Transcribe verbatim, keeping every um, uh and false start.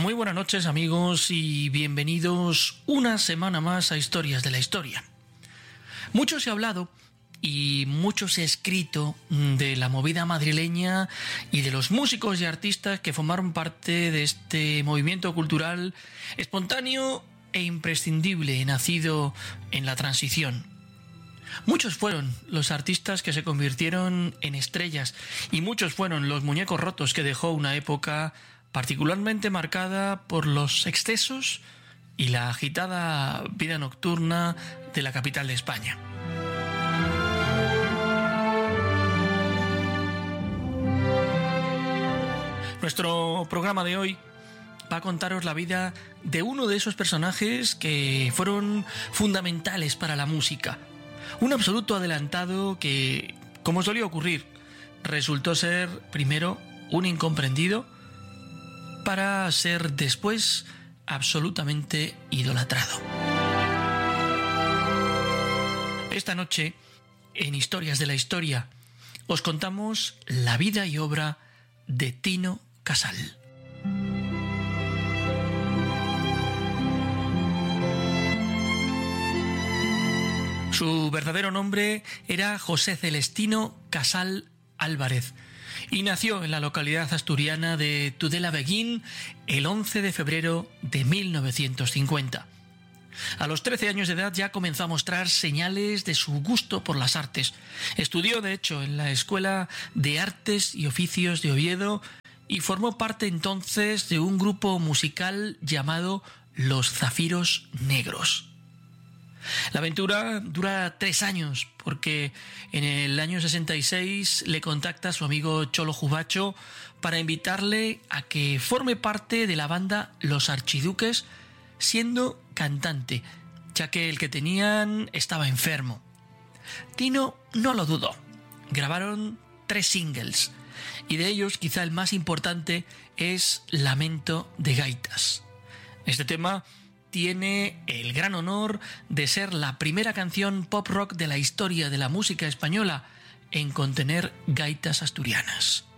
Muy buenas noches, amigos, y bienvenidos una semana más a Historias de la Historia. Mucho se ha hablado y mucho se ha escrito de la movida madrileña y de los músicos y artistas que formaron parte de este movimiento cultural espontáneo e imprescindible nacido en la transición. Muchos fueron los artistas que se convirtieron en estrellas y muchos fueron los muñecos rotos que dejó una época particularmente marcada por los excesos y la agitada vida nocturna de la capital de España. Nuestro programa de hoy va a contaros la vida de uno de esos personajes que fueron fundamentales para la música. Un absoluto adelantado que, como solía ocurrir, resultó ser primero un incomprendido para ser después absolutamente idolatrado. Esta noche, en Historias de la Historia, os contamos la vida y obra de Tino Casal. Su verdadero nombre era José Celestino Casal Álvarez y nació en la localidad asturiana de Tudela-Beguín el once de febrero de mil novecientos cincuenta. A los trece años de edad ya comenzó a mostrar señales de su gusto por las artes. Estudió, de hecho, en la Escuela de Artes y Oficios de Oviedo y formó parte entonces de un grupo musical llamado Los Zafiros Negros. La aventura dura tres años porque en el año sesenta y seis le contacta su amigo Cholo Jubacho para invitarle a que forme parte de la banda Los Archiduques siendo cantante, ya que el que tenían estaba enfermo. Tino no lo dudó. Grabaron tres singles y de ellos quizá el más importante es Lamento de Gaitas. Este tema tiene el gran honor de ser la primera canción pop rock de la historia de la música española en contener gaitas asturianas.